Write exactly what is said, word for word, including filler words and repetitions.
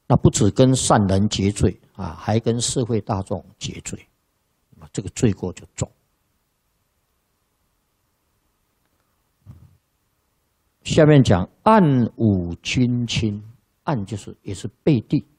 那不只跟善人结罪啊，还跟社会大众结罪，这个罪过就重。下面讲暗侮君亲，暗就是也是背地，